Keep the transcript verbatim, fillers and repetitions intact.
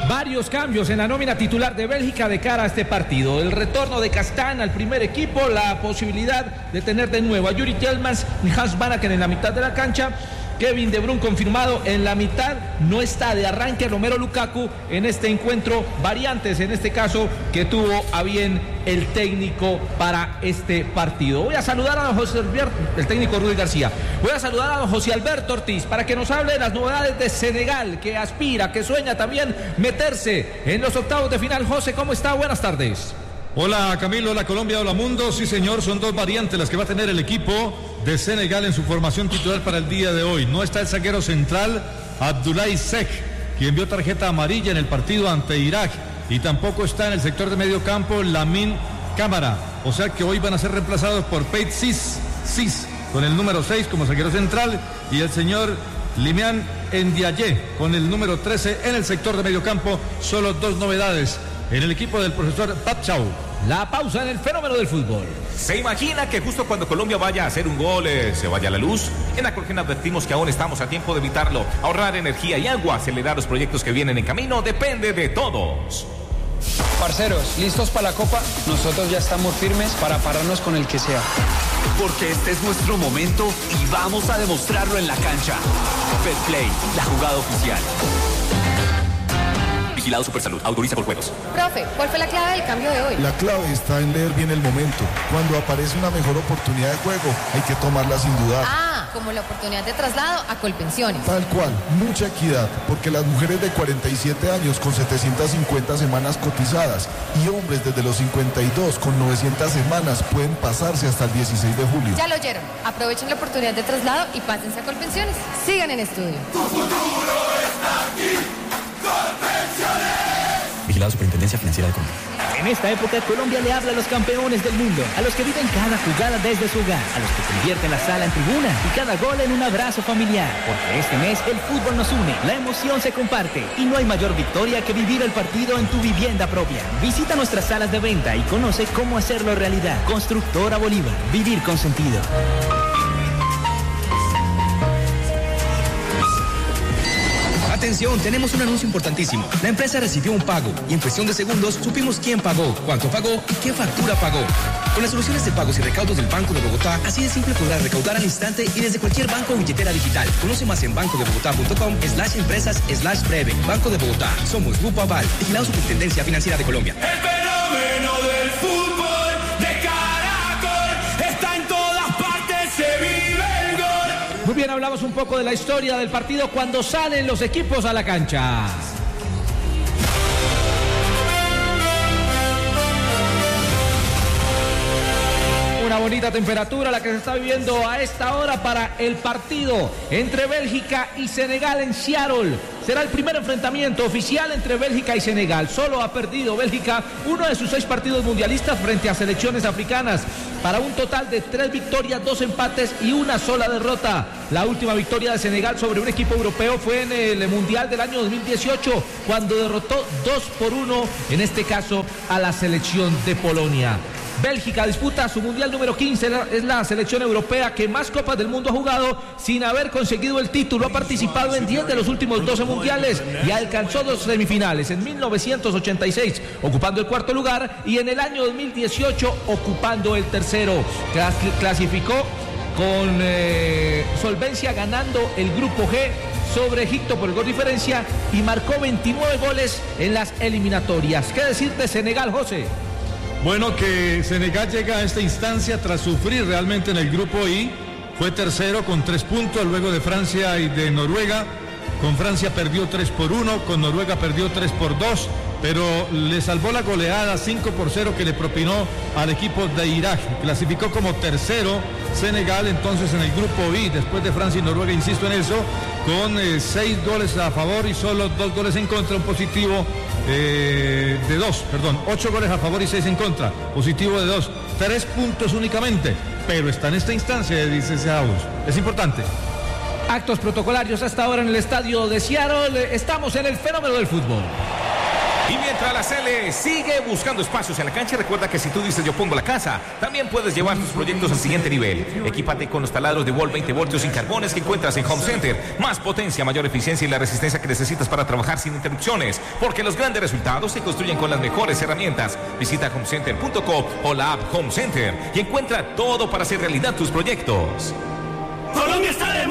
varios cambios en la nómina titular de Bélgica de cara a este partido. El retorno de Castán al primer equipo, la posibilidad de tener de nuevo a Yuri Tielemans y Hans Vanaken en la mitad de la cancha. Kevin De Bruyne confirmado en la mitad, no está de arranque Romelu Lukaku en este encuentro, variantes en este caso que tuvo a bien el técnico para este partido. Voy a saludar a don José Alberto, el técnico Rudy García, voy a saludar a don José Alberto Ortiz para que nos hable de las novedades de Senegal, que aspira, que sueña también meterse en los octavos de final. José, ¿cómo está? Buenas tardes. Hola Camilo, hola Colombia, hola mundo. Sí señor, son dos variantes las que va a tener el equipo de Senegal en su formación titular para el día de hoy. No está el zaguero central Abdoulaye Seck, quien vio tarjeta amarilla en el partido ante Irak, y tampoco está en el sector de medio campo Lamine Camara. O sea que hoy van a ser reemplazados por Pate Cis, Cis con el número seis como zaguero central, y el señor Limian Ndiaye con el número trece en el sector de medio campo. Solo dos novedades en el equipo del profesor Pat Chau. La pausa en el fenómeno del fútbol. ¿Se imagina que justo cuando Colombia vaya a hacer un gol eh, se vaya la luz? En Acolgen advertimos que aún estamos a tiempo de evitarlo. Ahorrar energía y agua, acelerar los proyectos que vienen en camino, depende de todos. Parceros, ¿listos para la Copa? Nosotros ya estamos firmes para pararnos con el que sea. Porque este es nuestro momento y vamos a demostrarlo en la cancha. Fair Play, la jugada oficial. Vigilado Supersalud, autoriza por juegos. Profe, ¿cuál fue la clave del cambio de hoy? La clave está en leer bien el momento. Cuando aparece una mejor oportunidad de juego, hay que tomarla sin dudar. Ah, como la oportunidad de traslado a Colpensiones. Tal cual, mucha equidad, porque las mujeres de cuarenta y siete años con setecientas cincuenta semanas cotizadas y hombres desde los cincuenta y dos con novecientas semanas pueden pasarse hasta el dieciséis de julio. Ya lo oyeron, aprovechen la oportunidad de traslado y pásense a Colpensiones. Sigan en estudio. Tu futuro está aquí. Vigilado Superintendencia Financiera de Colombia. En esta época, Colombia le habla a los campeones del mundo, a los que viven cada jugada desde su hogar, a los que convierten la sala en tribuna y cada gol en un abrazo familiar. Porque este mes el fútbol nos une, la emoción se comparte y no hay mayor victoria que vivir el partido en tu vivienda propia. Visita nuestras salas de venta y conoce cómo hacerlo realidad. Constructora Bolívar, vivir con sentido. Atención, tenemos un anuncio importantísimo. La empresa recibió un pago y en cuestión de segundos supimos quién pagó, cuánto pagó y qué factura pagó. Con las soluciones de pagos y recaudos del Banco de Bogotá, así de simple podrás recaudar al instante y desde cualquier banco o billetera digital. Conoce más en bancodebogotá.com slash empresas slash breve. Banco de Bogotá. Somos Grupo Aval, vigilado Superintendencia Financiera de Colombia. El fenómeno del fútbol de Caracol está en todas partes, se vive el gol. Muy bien, hablamos un poco de la historia del partido cuando salen los equipos a la cancha. Una bonita temperatura la que se está viviendo a esta hora para el partido entre Bélgica y Senegal en Seattle. Será el primer enfrentamiento oficial entre Bélgica y Senegal. Solo ha perdido Bélgica uno de sus seis partidos mundialistas frente a selecciones africanas, para un total de tres victorias, dos empates y una sola derrota. La última victoria de Senegal sobre un equipo europeo fue en el Mundial del año dos mil dieciocho, cuando derrotó dos por uno, en este caso a la selección de Polonia. Bélgica disputa su mundial número quince, es la selección europea que más copas del mundo ha jugado sin haber conseguido el título. Ha participado en diez de los últimos doce mundiales y alcanzó dos semifinales, en mil novecientos ochenta y seis ocupando el cuarto lugar y en el año dos mil dieciocho ocupando el tercero. Clasificó con eh, solvencia, ganando el grupo G sobre Egipto por el gol diferencia y marcó veintinueve goles en las eliminatorias. ¿Qué decir de Senegal, José? Bueno, que Senegal llega a esta instancia tras sufrir realmente en el grupo I. Fue tercero con tres puntos luego de Francia y de Noruega. Con Francia perdió tres por uno, con Noruega perdió tres por dos, pero le salvó la goleada cinco por cero que le propinó al equipo de Irak. Clasificó como tercero Senegal entonces en el grupo I, después de Francia y Noruega, insisto en eso, con eh, seis goles a favor y solo dos goles en contra, un positivo eh, de dos, perdón, ocho goles a favor y seis en contra, positivo de dos, tres puntos únicamente, pero está en esta instancia, dice Seaus, es importante. Actos protocolarios hasta ahora en el estadio de Seattle. Estamos en el fenómeno del fútbol. Y mientras la Cele sigue buscando espacios en la cancha, recuerda que si tú dices yo pongo la casa, también puedes llevar tus proyectos al siguiente nivel. Equípate con los taladros de Volt veinte voltios sin carbones que encuentras en Home Center. Más potencia, mayor eficiencia y la resistencia que necesitas para trabajar sin interrupciones. Porque los grandes resultados se construyen con las mejores herramientas. Visita home center punto com o la app Home Center y encuentra todo para hacer realidad tus proyectos. Colombia está de